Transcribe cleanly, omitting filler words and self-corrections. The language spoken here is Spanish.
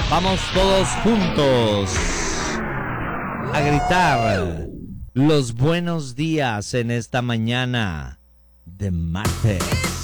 Vamos todos juntos a gritar los buenos días en esta mañana de martes.